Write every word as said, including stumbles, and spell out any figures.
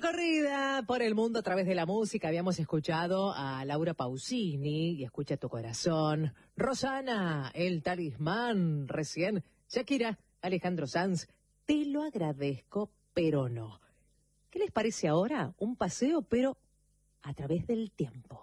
Recorrida por el mundo a través de la música. Habíamos escuchado a Laura Pausini y Escucha tu corazón. Rosana, El Talismán, recién. Shakira, Alejandro Sanz, Te lo agradezco, pero no. ¿Qué les parece ahora? Un paseo, pero a través del tiempo.